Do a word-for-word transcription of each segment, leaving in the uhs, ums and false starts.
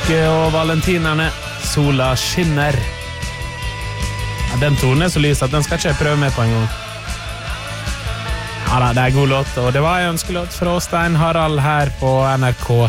påske og valentinerne. Sola skinner. Ja, den tonen er så lys at den skal ikke jeg prøve med på en gang. Ja da, det er en god låt, og det var en ønskelåt fra Stein Harald her på N R K.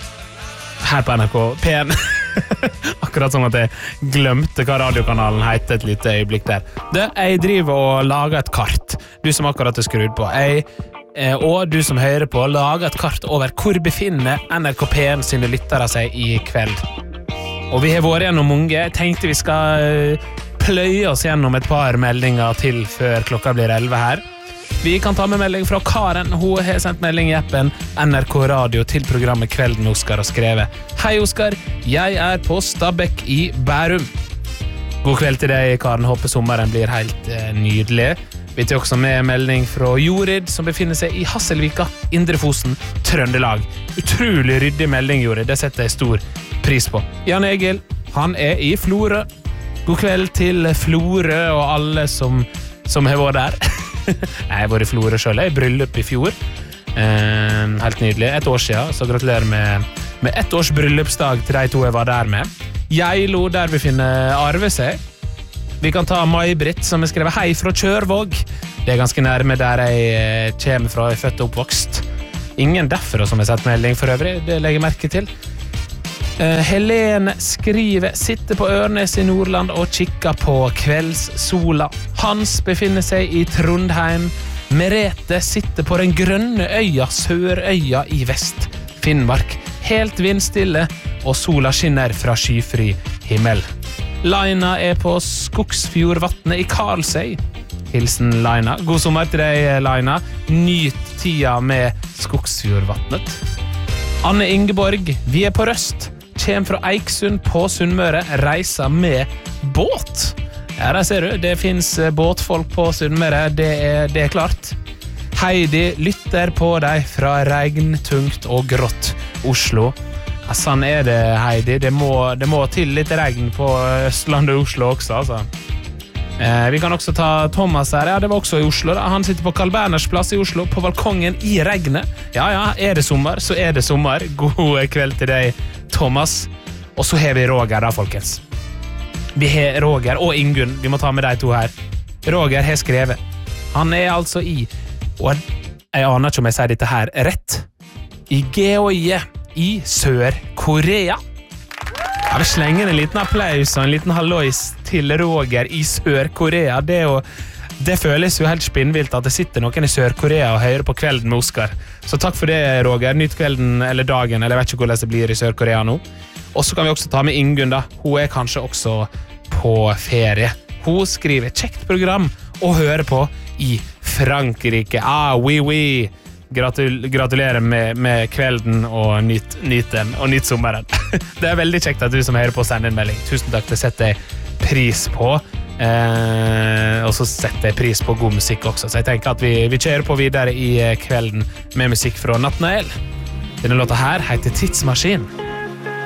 Her på N R K P en. Akkurat som at jeg glemte hva radiokanalen heter et lite øyeblikk der. Det, jeg driver og lager et kart. Du som akkurat er skrudd på. Jeg, og du som hører på, lager et kart over hvor befinner N R K P en sine lyttere seg i kveld. Og vi har vært gjennom mange. Jeg tenkte vi skal pløye oss gjennom et par meldinger til før klokka blir elleve her. Vi kan ta med melding fra Karen. Hun har sendt melding i appen N R K Radio til programmet Kvelden med Oskar og skrevet: Hei Oskar, jeg er på Stabekk i Bærum. God kveld til deg, Karen. Håper sommeren blir helt eh, nydelig. Vi tar også med melding fra Jorid, som befinner seg i Hasselvika, Indre Fosen, Trøndelag. Utrolig ryddig melding, Jorid. Det setter jeg stor pris på. Jan Egil, han er i Florø. God kveld til Florø og alle som, som har vært der. Jeg har vært i Florø selv, jeg bryllup i fjor. Eh, helt nydelig. Et år siden, så gratulerer med, med ett års bryllupsdag til de to jeg var der med. Geilo, der befinner Arve seg. Vi kan ta Mai-Britt, som har skrevet hei fra Kjørvåg. Det er ganske nærme der jeg kommer fra, jeg er født og oppvokst. Ingen derfra som har sett melding for øvrig, det legger jeg merke til. Uh, Helene skriver, sitter på Ørnes i Nordland og kikker på kveldssola. Hans befinner seg i Trondheim. Merete sitter på den grønne øya, Sørøya i vest. Finnmark, helt vindstille, og sola skinner fra skyfri himmel. Laina er på Skogsfjordvatnet i Karlsøy. Hilsen Laina. God sommer til deg, Laina. Nyt tida med Skogsfjordvatnet. Anne Ingeborg, vi er på Røst. Kjem fra Eiksund på Sunnmøre. Reiser med båt. Ja, der ser du. Det finnes båtfolk på Sunnmøre. Det er, det er klart. Heidi lytter på deg fra regntungt og grått Oslo. Ja, sånn er det, Heidi. Det må, det må til litt regn på Østlandet og Oslo også, altså. Eh, vi kan også ta Thomas her. Ja, det var også i Oslo. Da. Han sitter på Carl Berners plass i Oslo, på balkongen i regnet. Ja, ja, er det sommer, så er det sommer. God kveld til deg, Thomas. Og så har vi Roger da, folkens. Vi har Roger og Ingunn. Vi må ta med de to her. Roger har skrevet. Han er altså i, og jeg aner ikke om jeg sier dette her rett, i Geoie i Sør-Korea. Jeg vil slenge en liten applaus og en liten hallois til Roger i Sør-Korea. Det, jo, det føles jo helt spinnvilt at det sitter noen i Sør-Korea og hører på Kvelden med Oskar. Så takk for det, Roger. Nyt kvelden eller dagen, eller jeg vet ikke hvordan det blir i Sør-Korea nå. Og så kan vi også ta med Ingunn da. Hun er kanskje også på ferie. Hun skriver kjekt program og hører på i Frankrike. Ah, oui, oui. Gratul gratulerer med, med kvelden og nyt, nyt den, og nyt sommeren. Det er veldig kjekt at du som hører på sender en melding. Tusen takk, det setter jeg pris på. Eh, og så setter jeg pris på god musikk også. Så jeg tenker at vi, vi kjører på videre i kvelden med musikk fra Nathanael. Denne låta her heter Tidsmaskin.